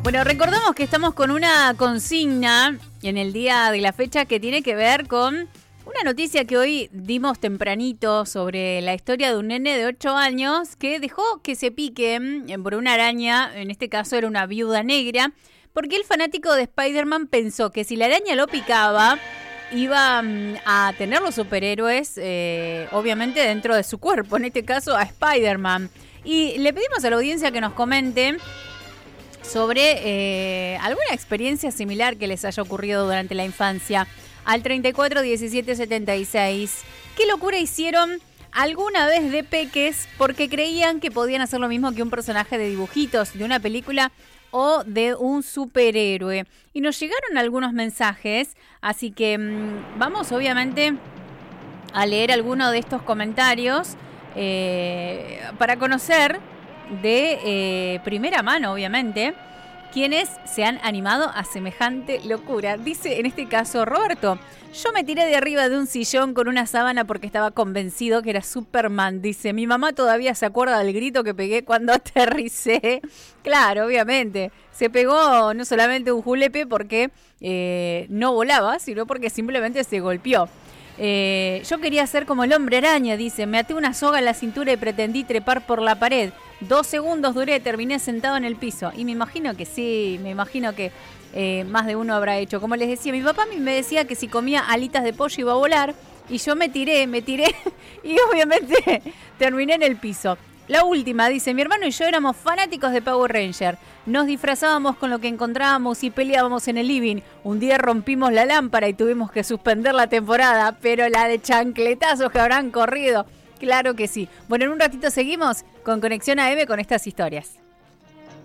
Bueno, recordamos que estamos con una consigna en el día de la fecha que tiene que ver con una noticia que hoy dimos tempranito sobre la historia de un nene de 8 años que dejó que se pique por una araña, en este caso era una viuda negra, porque el fanático de Spider-Man pensó que si la araña lo picaba iba a tener los superhéroes, obviamente dentro de su cuerpo, en este caso a Spider-Man. Y le pedimos a la audiencia que nos comente sobre alguna experiencia similar que les haya ocurrido durante la infancia. Al 34 17 76. ¿Qué locura hicieron alguna vez de peques porque creían que podían hacer lo mismo que un personaje de dibujitos, de una película o de un superhéroe? Y nos llegaron algunos mensajes, así que vamos obviamente a leer alguno de estos comentarios para conocer de primera mano, obviamente, quienes se han animado a semejante locura. Dice en este caso Roberto: yo me tiré de arriba de un sillón con una sábana porque estaba convencido que era Superman. Dice, mi mamá todavía se acuerda del grito que pegué cuando aterricé. Claro, obviamente. Se pegó no solamente un julepe porque no volaba, sino porque simplemente se golpeó. Yo quería ser como el hombre araña, dice. Me até una soga en la cintura y pretendí trepar por la pared. 2 segundos duré, terminé sentado en el piso. Y me imagino que sí, me imagino que más de uno habrá hecho. Como les decía, mi papá me decía que si comía alitas de pollo iba a volar. Y yo me tiré y obviamente terminé en el piso. La última, dice, mi hermano y yo éramos fanáticos de Power Ranger. Nos disfrazábamos con lo que encontrábamos y peleábamos en el living. Un día rompimos la lámpara y tuvimos que suspender la temporada, pero la de chancletazos que habrán corrido, claro que sí. Bueno, en un ratito seguimos con Conexión AM con estas historias.